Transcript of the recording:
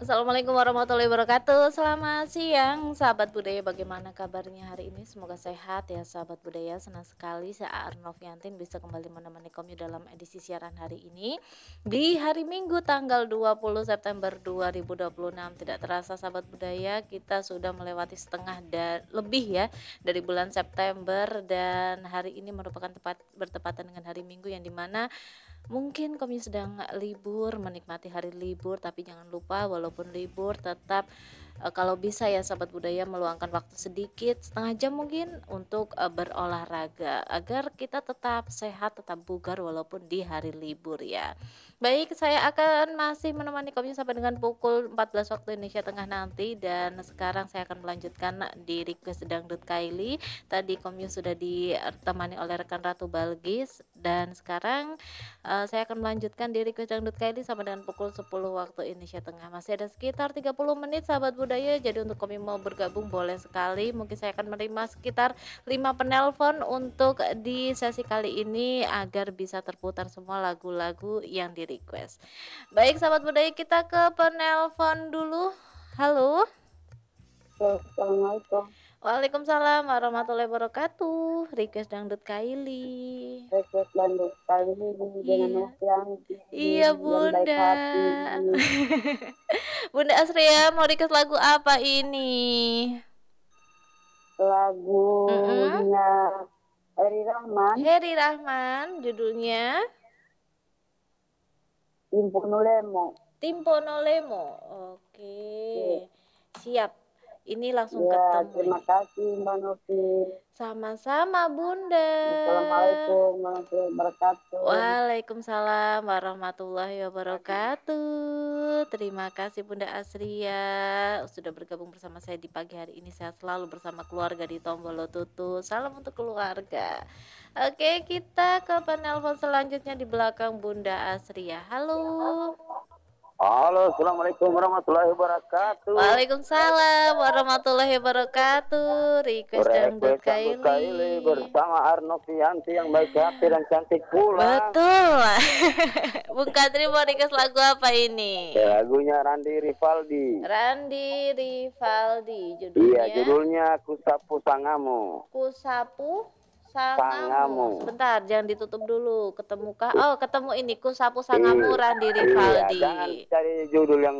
Assalamualaikum warahmatullahi wabarakatuh. Selamat siang, sahabat budaya. Bagaimana kabarnya hari ini? Semoga sehat ya, sahabat budaya. Senang sekali saya Arnoviantin bisa kembali menemani kamu dalam edisi siaran hari ini di hari Minggu tanggal 20 September 2026. Tidak terasa, sahabat budaya, kita sudah melewati setengah dan lebih ya dari bulan September, dan hari ini merupakan bertepatan dengan hari Minggu yang dimana mungkin kami sedang libur, menikmati hari libur, tapi jangan lupa walaupun libur tetap kalau bisa ya, sahabat budaya, meluangkan waktu sedikit, setengah jam mungkin untuk berolahraga agar kita tetap sehat, tetap bugar walaupun di hari libur ya. Baik, saya akan masih menemani kamu sampai dengan pukul 14 waktu Indonesia Tengah nanti, dan sekarang saya akan melanjutkan di request dangdut Kylie. Tadi kamu sudah ditemani oleh rekan Ratu Balgis, dan sekarang saya akan melanjutkan di request dangdut Kylie sampai dengan pukul 10 waktu Indonesia Tengah. Masih ada sekitar 30 menit, sahabat budaya. Jadi untuk kami mau bergabung boleh sekali. Mungkin saya akan menerima sekitar 5 penelpon untuk di sesi kali ini agar bisa terputar semua lagu-lagu yang di request. Baik, sahabat budaya, kita ke penelpon dulu. Halo. Assalamualaikum. Waalaikumsalam warahmatullahi wabarakatuh. Request dangdut Kylie. Request dangdut kali ini dengan Iya. yang Iya, yang baik Bunda. hati. Bunda Asria mau request lagu apa ini? Mm-mm. Lagunya Eri Rahman, Heri Rahman, judulnya Impuno Lemo. Timpono Lemo. Oke, siap. Ini langsung Ya, ketemu terima ini. kasih Mbak Novi. Sama-sama, Bunda. Assalamualaikum warahmatullahi wabarakatuh. Waalaikumsalam warahmatullahi wabarakatuh. Terima kasih Bunda Asria sudah bergabung bersama saya di pagi hari ini. Sehat selalu bersama keluarga di Tombolo Tutu. Salam untuk keluarga. Oke, kita ke penelpon selanjutnya di belakang Bunda Asria. Halo. Halo, Assalamualaikum warahmatullahi wabarakatuh. Waalaikumsalam warahmatullahi wabarakatuh. Request dangdut Kylie Kylie bersama Arnovianti yang baik hati dan cantik pula. Betul. Bung Kadri mau request lagu apa ini? Lagunya Randy Rivaldi. Randy Rivaldi, judulnya? Iya, judulnya Kusapu Sangamu. Kusapu Sangamu. Sebentar, jangan ditutup dulu. Ketemukah? Oh, ketemu ini. Kusapu Sangamu Randy Rivaldi. Iya, jangan cari judul yang